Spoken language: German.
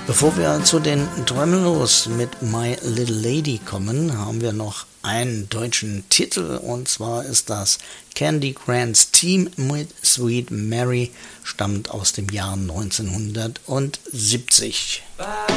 Bevor wir zu den Tremelos mit My Little Lady kommen, haben wir noch einen deutschen Titel, und zwar ist das Candy Grants Team mit Sweet Mary, stammt aus dem Jahr 1970.